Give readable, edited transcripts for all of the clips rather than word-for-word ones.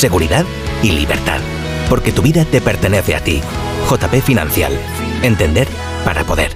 seguridad y libertad. Porque tu vida te pertenece a ti. JP Financial. Entender para poder.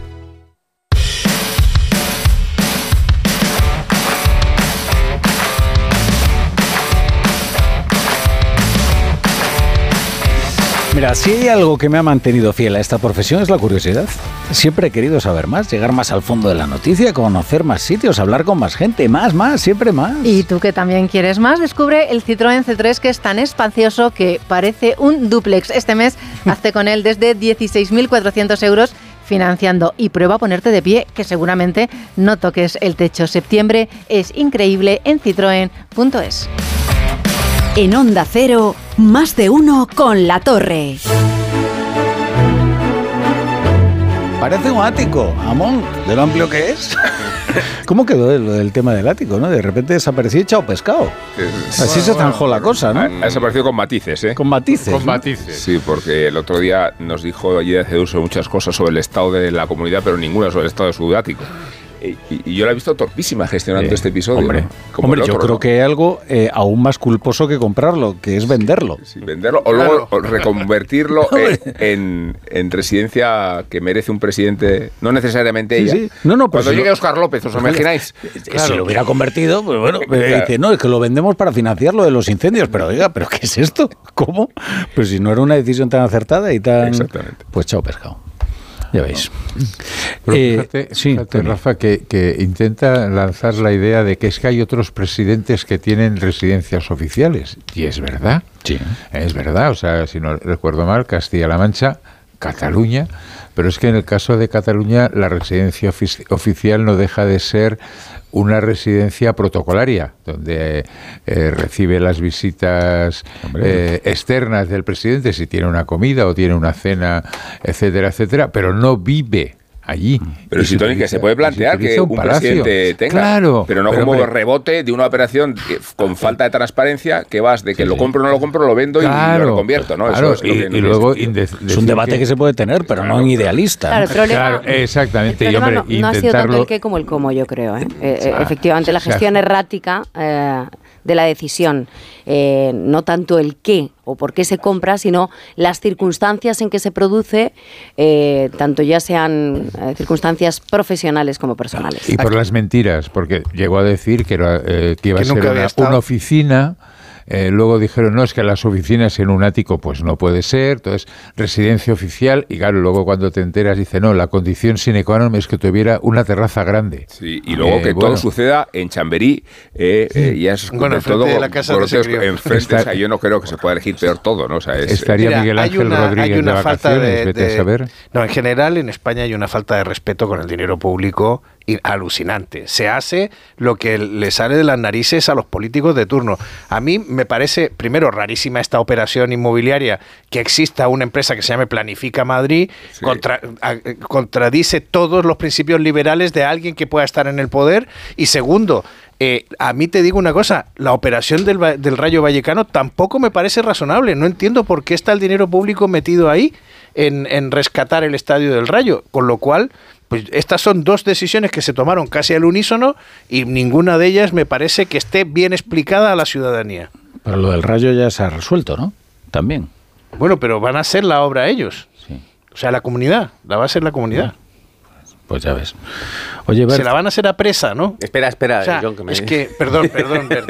Mira, si hay algo que me ha mantenido fiel a esta profesión es la curiosidad. Siempre he querido saber más, llegar más al fondo de la noticia, conocer más sitios, hablar con más gente, más, siempre más. Y tú que también quieres más, descubre el Citroën C3, que es tan espacioso que parece un dúplex. Este mes hazte con él desde 16.400 euros financiando y prueba a ponerte de pie, que seguramente no toques el techo. Septiembre es increíble en citroen.es. En Onda Cero, más de uno con La Torre. Parece un ático, Amón, de lo amplio que es. ¿Cómo quedó lo del tema del ático, no? De repente desapareció y echado pescado. Así se zanjó la cosa, ¿no? Ha desaparecido con matices, ¿eh? Con matices. Con ¿no? matices. Sí, porque el otro día nos dijo allí de Ceduso muchas cosas sobre el estado de la comunidad, pero ninguna sobre el estado de su ático. Y yo la he visto torpísima gestionando este episodio. Hombre, ¿no? Como hombre, el otro, yo creo ¿no? que hay algo aún más culposo que comprarlo, que es venderlo. Sí, venderlo o luego reconvertirlo en residencia que merece un presidente, no necesariamente ella. Sí. No, pero cuando si llegue lo, Óscar López, ¿os imagináis? Si lo hubiera convertido, pues bueno, dice, no, es que lo vendemos para financiar lo de los incendios. Pero oiga, ¿pero qué es esto? ¿Cómo? Pues si no era una decisión tan acertada y tan... Exactamente. Pues chao pescado. Ya veis. Pero fíjate, Rafa, que intenta lanzar la idea de que es que hay otros presidentes que tienen residencias oficiales. Y es verdad. Sí. Es verdad. O sea, si no recuerdo mal, Castilla-La Mancha, Cataluña. Pero es que en el caso de Cataluña, la residencia oficial no deja de ser una residencia protocolaria, donde recibe las visitas externas del presidente, si tiene una comida o tiene una cena, etcétera, etcétera, pero no vive allí. Pero si Tony, que se puede plantear que un presidente tenga, claro, pero no como rebote de una operación con falta de transparencia, que vas de que lo compro o no lo compro, lo vendo y lo reconvierto, ¿no? Claro, Eso es y luego es un debate que se puede tener, pero no en idealista. Claro, el problema, claro, exactamente. El problema y, hombre, no ha sido tanto el qué como el cómo, yo creo. Efectivamente, la gestión errática de la decisión, no tanto el qué o por qué se compra, sino las circunstancias en que se produce, tanto ya sean circunstancias profesionales como personales. Y por las mentiras, porque llegó a decir que iba a ser una oficina. Luego dijeron, no, es que las oficinas en un ático pues no puede ser, entonces residencia oficial, y claro, luego cuando te enteras dice, no, la condición sine qua non es que tuviera una terraza grande. Sí, y luego que todo suceda en Chamberí, y es todo de la casa enfrente, o sea, yo no creo que se pueda elegir peor todo, ¿no? O sea, estaría mira, Miguel Ángel Rodríguez hay una de falta vacaciones, vete a saber. No, en general en España hay una falta de respeto con el dinero público alucinante. Se hace lo que le sale de las narices a los políticos de turno. A mí me parece, primero, rarísima esta operación inmobiliaria, que exista una empresa que se llame Planifica Madrid, sí. Contradice todos los principios liberales de alguien que pueda estar en el poder. Y segundo, a mí te digo una cosa, la operación del Rayo Vallecano tampoco me parece razonable. No entiendo por qué está el dinero público metido ahí en rescatar el estadio del Rayo, con lo cual... Pues estas son dos decisiones que se tomaron casi al unísono y ninguna de ellas me parece que esté bien explicada a la ciudadanía. Pero lo del Rayo ya se ha resuelto, ¿no? También. Bueno, pero van a hacer la obra ellos. Sí. O sea, la comunidad, la va a hacer la comunidad. Pues ya ves. Oye, Bert, se la van a hacer a presa, ¿no? Espera, o sea, John, es que, perdón, Bert.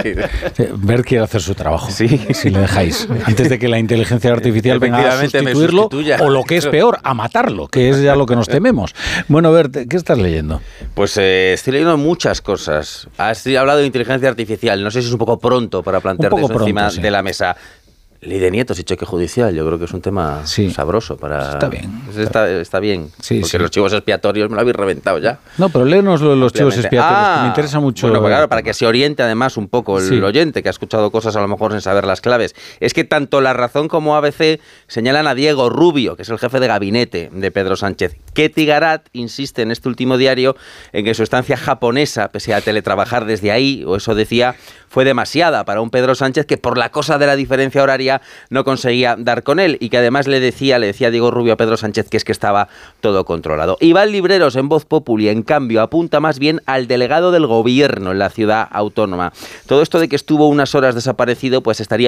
Bert quiere hacer su trabajo, si le dejáis. Antes de que la inteligencia artificial venga a sustituirlo, o lo que es peor, a matarlo, que es ya lo que nos tememos. Bueno, Bert, ¿qué estás leyendo? Pues estoy leyendo muchas cosas. Has hablado de inteligencia artificial, no sé si es un poco pronto para plantearte eso encima de la mesa. Ley de nietos y cheque judicial, yo creo que es un tema sabroso para... Está bien. Está bien, porque los chivos expiatorios me lo habéis reventado ya. No, pero léenos los chivos expiatorios, que me interesa mucho. Bueno, pues claro, para que se oriente además un poco el oyente, que ha escuchado cosas a lo mejor sin saber las claves. Es que tanto La Razón como ABC señalan a Diego Rubio, que es el jefe de gabinete de Pedro Sánchez. Ketty Garat insiste en este último diario en que su estancia japonesa, pese a teletrabajar desde ahí, o eso decía, fue demasiada para un Pedro Sánchez que por la cosa de la diferencia horaria no conseguía dar con él, y que además le decía Diego Rubio a Pedro Sánchez que es que estaba todo controlado. Iván Libreros en Voz Populi, en cambio, apunta más bien al delegado del gobierno en la ciudad autónoma. Todo esto de que estuvo unas horas desaparecido, pues estaría